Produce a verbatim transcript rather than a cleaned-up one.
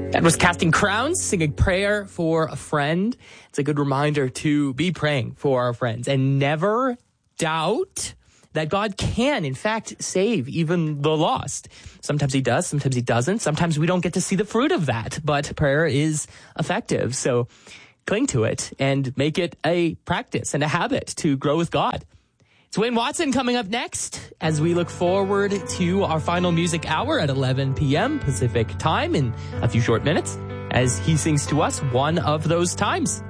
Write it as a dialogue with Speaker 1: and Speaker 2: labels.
Speaker 1: That was Casting Crowns, singing Prayer for a Friend. It's a good reminder to be praying for our friends and never doubt that God can, in fact, save even the lost. Sometimes he does, sometimes he doesn't. Sometimes we don't get to see the fruit of that, but prayer is effective. So cling to it and make it a practice and a habit to grow with God. It's Wayne Watson coming up next as we look forward to our final music hour at eleven p.m. Pacific time in a few short minutes as he sings to us one of those times.